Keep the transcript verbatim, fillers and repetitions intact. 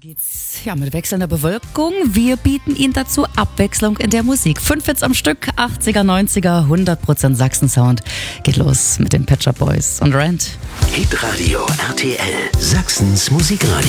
Geht's ja mit wechselnder Bewölkung. Wir bieten Ihnen dazu Abwechslung in der Musik. Fünf Hits am Stück, achtziger, neunziger, hundert Prozent Sachsen-Sound. Geht los mit den Pet Shop Boys und Rent. Hitradio R T L, Sachsens Musikradio.